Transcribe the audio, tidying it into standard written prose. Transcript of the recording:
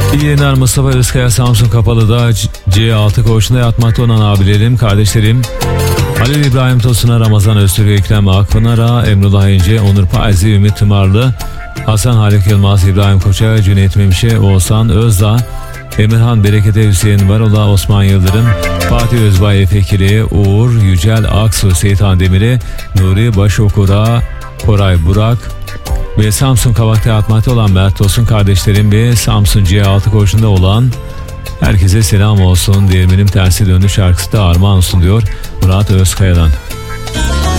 İyi yayınlar. Mustafa Özkaya Samsun Kapalı'da C6 koğuşunda yatmakta olan abilerim, kardeşlerim Halil İbrahim Tosun'a, Ramazan Öztürk, Ekrem Akpınar'a, Emrullah İnce, Onur Paizi, Ümit Tımarlı, Hasan Haluk Yılmaz, İbrahim Koç'a, Cüneyt Memşe, Oğuzhan Özdağ, Emirhan Berekete, Hüseyin Varol'a, Osman Yıldırım, Fatih Özbay Efekili, Uğur Yücel Aksu, Seyitan Demir'e, Nuri Başokur'a, Koray Burak ve Samsun Kavak'ta yatmakta olan Mert Tosun kardeşlerim ve Samsun C6 koğuşunda olan herkese selam olsun. Değirmenim tersi döndü şarkısı da armağan olsun diyor Murat Özkaya'dan.